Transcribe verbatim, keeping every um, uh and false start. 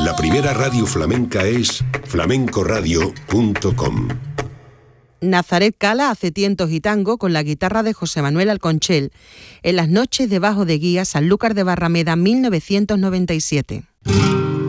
La primera radio flamenca es flamenco radio punto com. Nazaret Cala hace tientos y tango con la guitarra de José Manuel Alconchel en las noches debajo de guía Sanlúcar de Barrameda mil novecientos noventa y siete.